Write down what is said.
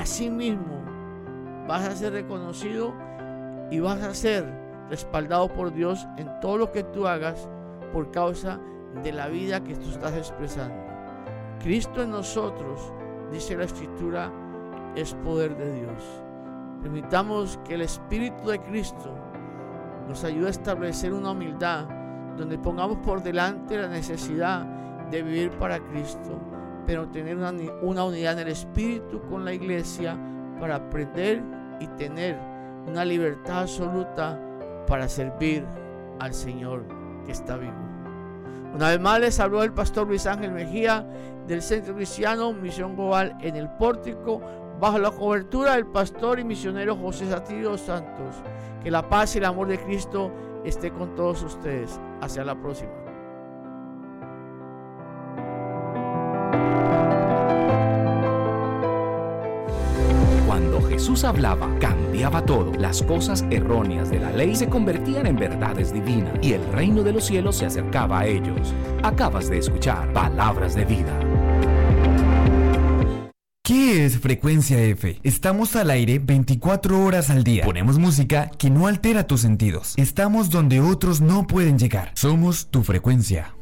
así mismo vas a ser reconocido y vas a ser respaldado por Dios en todo lo que tú hagas por causa de la vida que tú estás expresando. Cristo en nosotros, dice la Escritura, es poder de Dios. Permitamos que el Espíritu de Cristo nos ayude a establecer una humildad donde pongamos por delante la necesidad de vivir para Cristo, pero tener una unidad en el Espíritu con la iglesia para aprender y tener una libertad absoluta para servir al Señor que está vivo. Una vez más les habló el pastor Luis Ángel Mejía del Centro Cristiano Misión Global en el Pórtico, bajo la cobertura del pastor y misionero José Satirio Santos. Que la paz y el amor de Cristo esté con todos ustedes. Hasta la próxima. Cuando Jesús hablaba, cambiaba todo. Las cosas erróneas de la ley se convertían en verdades divinas y el reino de los cielos se acercaba a ellos. Acabas de escuchar Palabras de Vida. ¿Qué es Frecuencia F? Estamos al aire 24 horas al día. Ponemos música que no altera tus sentidos. Estamos donde otros no pueden llegar. Somos tu frecuencia.